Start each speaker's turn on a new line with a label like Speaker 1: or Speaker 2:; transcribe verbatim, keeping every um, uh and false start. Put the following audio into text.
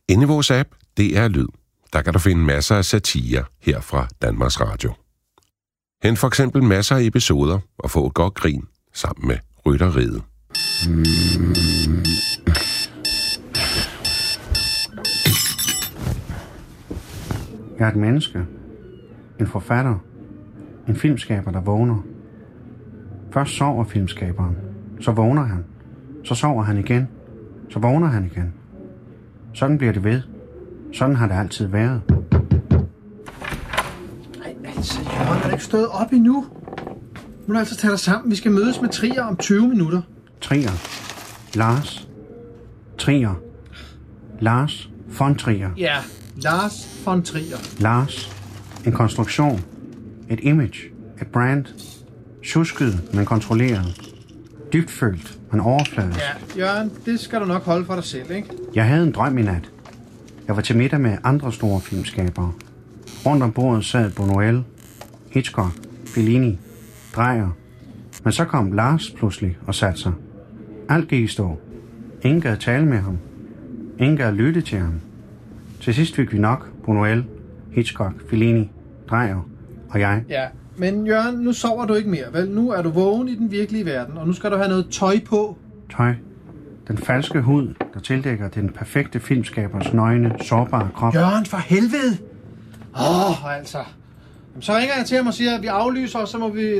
Speaker 1: Inde i vores app, D R Lyd, der kan du finde masser af satire her fra Danmarks Radio. Hent for eksempel masser af episoder og få et godt grin sammen med Rytteriet.
Speaker 2: Jeg er et menneske, en forfatter, en filmskaber, der vågner. Først sover filmskaberen, så vågner han, så sover han igen, så vågner han igen. Sådan bliver det ved. Sådan har det altid været.
Speaker 3: Ej, altså, Jørgen, er du ikke stået op endnu? Nu må altså tage dig sammen. Vi skal mødes med Trier om tyve minutter.
Speaker 2: Trier. Lars. Trier. Lars von Trier.
Speaker 3: Ja, Lars von Trier.
Speaker 2: Lars. En konstruktion. Et image. Et brand. Tjusket, men kontrolleret. Dybtfølt, men overfladisk.
Speaker 3: Ja, Jørgen, det skal du nok holde for dig selv, ikke?
Speaker 2: Jeg havde en drøm i nat. Jeg var til middag med andre store filmskabere. Rundt om bordet sad Buñuel, Hitchcock, Fellini, Dreyer. Men så kom Lars pludselig og satte sig. Alt gik i stå. Ingen gad tale med ham. Ingen gad lytte til ham. Til sidst fik vi nok Buñuel, Hitchcock, Fellini, Dreyer og jeg.
Speaker 3: Ja, men Jørgen, nu sover du ikke mere, vel? Nu er du vågen i den virkelige verden, og nu skal du have noget tøj på.
Speaker 2: Tøj. Den falske hud, der tildækker den perfekte filmskabers nøgne, sårbare krop.
Speaker 3: Jørgen, for helvede! Åh, oh, altså. Så ringer jeg til ham og siger, at vi aflyser, og så må vi